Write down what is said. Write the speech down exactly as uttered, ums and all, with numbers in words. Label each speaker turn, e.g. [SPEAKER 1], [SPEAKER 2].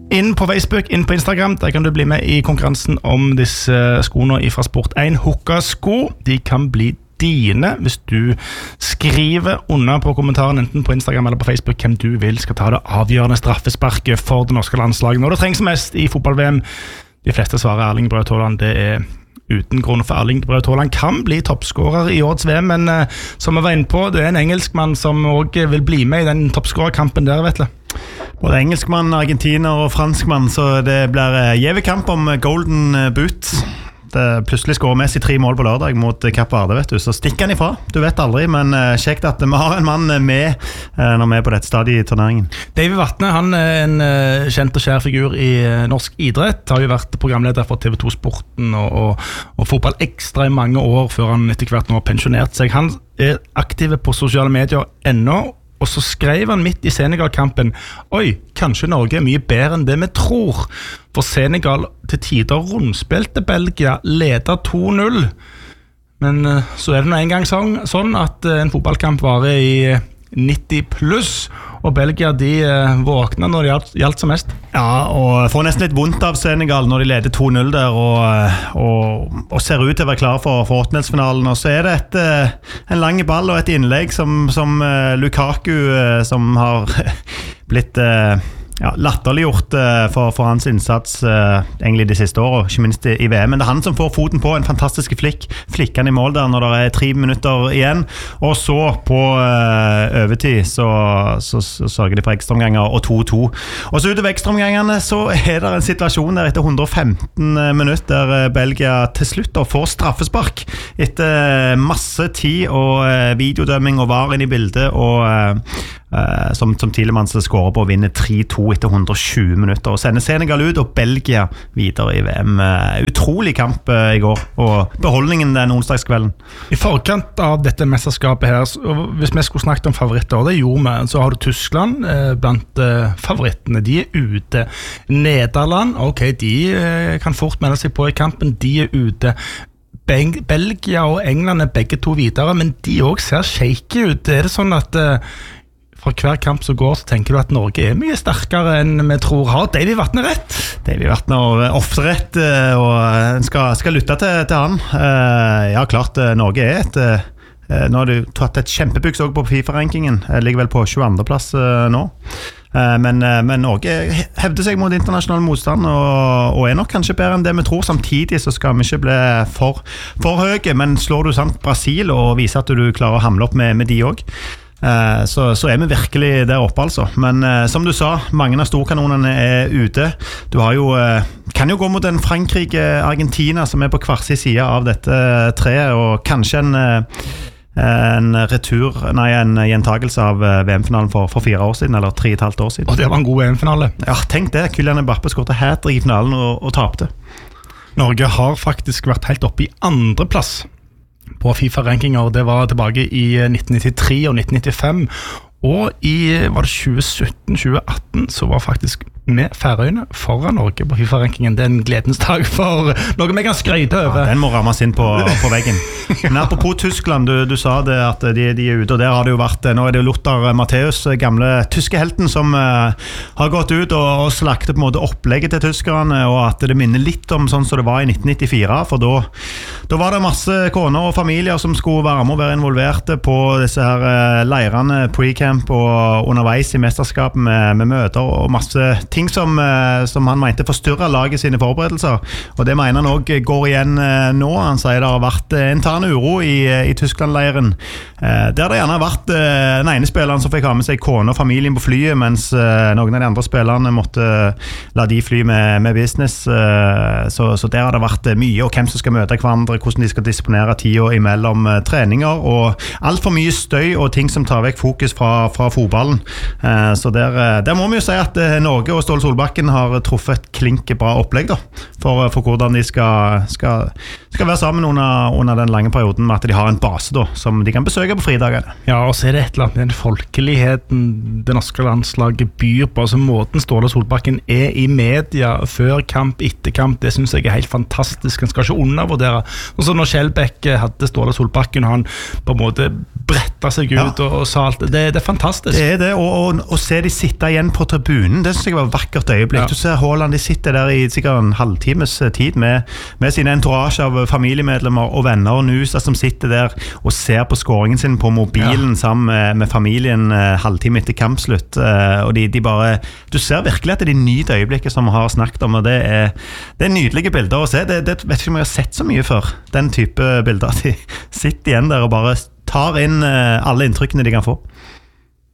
[SPEAKER 1] inn på Facebook, inn på Instagram. Der kan du bli med i konkurransen om disse skoene fra Sport én. Hoka-sko, de kan bli dine hvis du skriver under på kommentaren enten på Instagram eller på Facebook hvem du vil skal ta det avgjørende straffesparket for det norske landslaget når det trengs mest i fotball-V M. De fleste svarer Erling Braut Haaland. Det er uten grunn for Erling Braut Haaland kan bli toppskårer i årets V M, men uh, som vi var inne på, det er en engelskmann som også vil bli med i den toppskårerkampen der, vet du.
[SPEAKER 2] Både engelskmann, argentiner og franskmann, så det blir uh, gjeve kamp om Golden Boot. Det plutselig skårer Messi tre mål på lørdag mot Kapp Verde, vet du, så stikker han ifra. Du vet aldri, men uh, kjekt at vi har en mann med uh, når vi er på dette stadiet i turneringen.
[SPEAKER 1] David Vatne, han er en uh, kjent og kjær figur i uh, norsk idrett. Har jo vært programleder for T V to Sporten og, og, og fotball ekstra i mange år før han etter hvert nå har pensjonert seg. Han er aktiv på sosiale medier ennå, og så skrev han midt i Senegal-kampen: Oi, kanskje Norge er mye bedre enn det vi tror. For Senegal til tider rundspilte Belgia, leder to null. Men så er det nå en gang sånn, sånn at en fotballkamp varer i nitti pluss, og Belgia de eh, våkner når det gjaldt, gjaldt som mest.
[SPEAKER 2] Ja, og får nesten litt vondt av Senegal når de leder to null der, og, og, og ser ut til å være klar for, for åttendelsfinalen. Og så er det et, en lang ball og et innlegg som, som uh, Lukaku, uh, som har blitt... Uh, Ja, latterliggjort uh, for, for hans innsats uh, egentlig de siste årene, ikke minst i, i V M, men det er han som får foten på en fantastisk flikk, flikker han i mål der når det er tre minutter igjen, og så på uh, overtid så, så, så sørger de for ekstraomganger og to to, og så utover ekstraomgangene så er det en situasjon der etter hundre og femten minutter der Belgia til slutt får straffespark etter masse tid og uh, videodømming og var inn i bildet og uh, Uh, som, som Tielemanns skårer på å vinne tre to etter hundre og tjue minutter og sender Senegal ut og Belgia videre i V M. Uh, utrolig kamp uh, i går, og beholdningen den onsdagskvelden.
[SPEAKER 1] I forkant av dette mesterskapet her, så, hvis vi skulle snakket om favoritter, og det gjorde vi, så har du Tyskland uh, blant uh, favorittene. De er ute. Nederland, ok, de uh, kan fort melde seg på i kampen, de er ute. Beng- Belgia og England er begge to videre, men de også ser shaky ut. Er det sånn at uh, for hver kamp som går, så tenker du at Norge er mye sterkere enn vi tror? Har David Vatne rett?
[SPEAKER 2] David Vatne har ofte rett, og en skal, skal lytte til, til han. Ja, klart, Norge er et... Nå har du tatt et kjempebyks også på FIFA-rankingen. Jeg ligger vel på tjueandre plass nå. Men, men Norge hevder seg mot internasjonal motstand og, og er nok kanskje bedre enn det vi tror. Samtidig så skal vi ikke bli for, for høye, men slår du sant Brasil og viser at du klarer å hamle opp med, med de også, Uh, så, så er vi virkelig der oppe altså. Men uh, som du sa, mange av storkanonene er ute. Du har jo, uh, kan jo gå mot en Frankrike-Argentina som er på hver sin side av dette treet, og kanskje en, uh, en retur, nei, en gjentagelse av uh, V M-finalen for, for fire år siden, eller tre og et halvt år siden.
[SPEAKER 1] Og det var en god V M-finale.
[SPEAKER 2] Ja, tenk det, Kylian Mbappé skåret hat-trick i finalen og, og tapte.
[SPEAKER 1] Norge har faktisk vært helt oppe i andre plass på FIFA-rankinger. Det var tilbake i nitten nittitre og nitten nittifem, og i var det tjue sytten tjue atten så var faktisk med Færøyene foran Norge på FIFA-rankingen. Det er en gledens dag for noe vi kan skryte over.
[SPEAKER 2] Ja, den må rammes inn på, på veggen. Men apropos Tyskland, du, du sa det at de, de er ute, og der har det jo vært, nå er det jo Lothar Matthäus, gamle tyske helten, som uh, har gått ut og, og slaktet på en måte opplegget til tyskerne, og at det minner litt om sånn som det var i nitten nittifire, for da, da var det masse koner og familier som skulle være med og være involverte på disse her uh, leirene, pre-camp og underveis i mesterskapet med, med møter og masse ting som, som han mente forstyrret laget sine forberedelser, og det mener han også går igjen nå. Han sier det har vært intern uro i, i Tyskland-leiren, der det gjerne har vært den ene spilleren som fikk ha med seg kone og familien på flyet, mens noen av de andre spillerne måtte la de fly med, med business, så, så der har det vært mye, og hvem som skal møte hverandre, hvordan de skal disponere tida imellom treninger, og alt for mye støy og ting som tar vekk fokus fra, fra fotballen. Så der, der må vi jo si at Norge og Ståle Solbakken har truffet et klinke bra opplegg da, for, for hvordan de skal, skal, skal være sammen under, under den lange perioden, med at de har en base da, som de kan besøke på fridagene.
[SPEAKER 1] Ja, og så er det et eller annet med den folkeligheten det norske landslaget byr på, altså måten Ståle Solbakken er i media før kamp, etter kamp, det synes jeg er helt fantastisk. Han skal ikke undervurdere. Og så når Skjelbæk hadde Ståle Solbakken, og han på en måte bretta seg ut ja. og, og sa alt. Det, det er fantastisk.
[SPEAKER 2] Det er det, og, og, og se de sitte igjen på tribunen, det synes jeg var et vakkert øyeblikk. Ja. Du ser Haaland, de sitter der i sikkert en halvtimes tid med, med sine entourage av familiemedlemmer og venner og nusa som sitter der og ser på skåringen sin på mobilen ja. sammen med, med familien halvtime etter kampslutt. Og de, de bare, du ser virkelig at det er de nyte øyeblikket som vi har snakket om, og det er, det er nydelige bilder å se. Det, det vet ikke om jeg har sett så mye før, den type bilder. De sitter igjen der og bare tar inn alle inntrykkene de kan få.